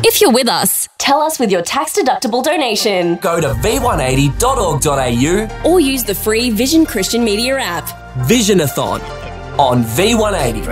If you're with us, Tell us with your tax-deductible donation. Go to v180.org.au or use the free Vision Christian Media app. Visionathon on V180.